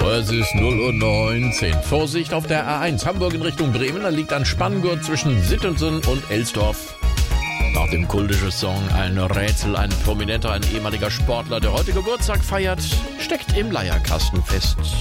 Es ist 0:19 Uhr. Vorsicht auf der A1 Hamburg in Richtung Bremen. Da liegt ein Spanngurt zwischen Sittensen und Elsdorf. Nach dem kultischen Song ein Rätsel, ein Prominenter, ein ehemaliger Sportler, der heute Geburtstag feiert, steckt im Leierkasten fest.